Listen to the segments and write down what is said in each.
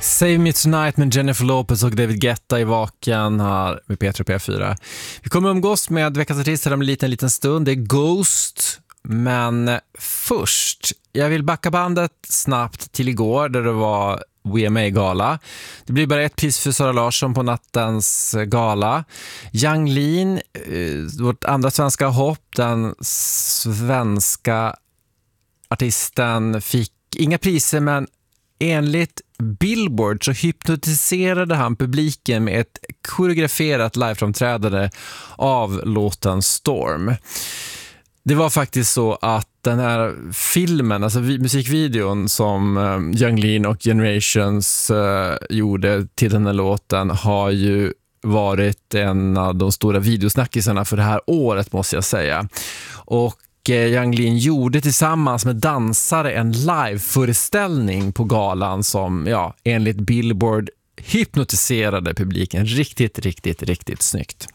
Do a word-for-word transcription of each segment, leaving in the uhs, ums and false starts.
Save Me Tonight med Jennifer Lopez och David Guetta i Vaken här med P tre P fyra. Vi kommer umgås med veckans artister om en liten, liten stund. Det är Ghost, men först, jag vill backa bandet snabbt till igår där det var W M A-gala. Det blir bara ett pris för Sara Larsson på nattens gala. Yang Lean, vårt andra svenska hopp, den svenska artisten fick inga priser, men enligt Billboard så hypnotiserade han publiken med ett koreograferat liveframträdande av låten Storm. Det var faktiskt så att den här filmen, alltså musikvideon som uh, Yung Lean och Generations uh, gjorde till den här låten har ju varit en av de stora videosnackisarna för det här året, måste jag säga. Och Yung Lean gjorde tillsammans med dansare en live-föreställning på galan som, ja, enligt Billboard hypnotiserade publiken. Riktigt, riktigt, riktigt snyggt.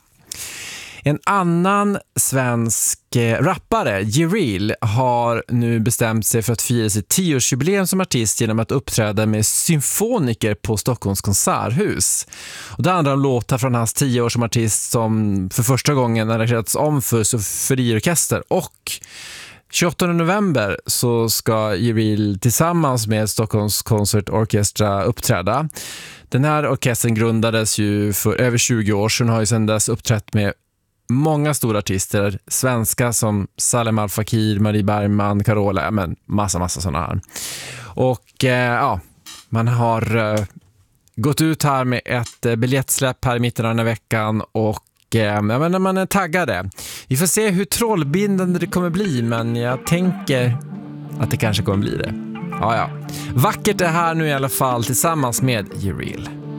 En annan svensk rappare, J-Real, har nu bestämt sig för att fira sitt tioårsjubileum som artist genom att uppträda med symfoniker på Stockholms konserthus. Och det handlar om låtar från hans tio år som artist som för första gången arrangerats om för symfoniorkester. Och tjugoåttonde november så ska J-Real tillsammans med Stockholms Concert Orchestra uppträda. Den här orkestern grundades ju för över tjugo år sedan och har ju sedan dess uppträtt med många stora artister, svenska som Salem Al Fakir, Marie Bergman, Carola, men massa, massa sådana här. Och eh, ja, man har eh, gått ut här med ett eh, biljettsläpp här i mitten av den här veckan och eh, jag menar, man är taggade. Vi får se hur trollbindande det kommer bli, men jag tänker att det kanske kommer bli det. Ja, ja. Vackert är här nu i alla fall tillsammans med J-Real.